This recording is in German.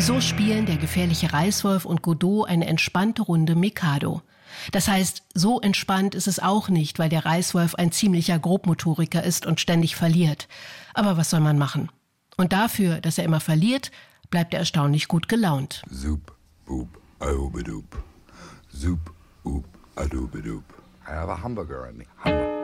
So spielen der gefährliche Reißwolf und Godot eine entspannte Runde Mikado. Das heißt, so entspannt ist es auch nicht, weil der Reißwolf ein ziemlicher Grobmotoriker ist und ständig verliert. Aber was soll man machen? Und dafür, dass er immer verliert, bleibt er erstaunlich gut gelaunt. Zoop, boop, adobedoop. Zoop, oop, adobedoop. I have a hamburger in me.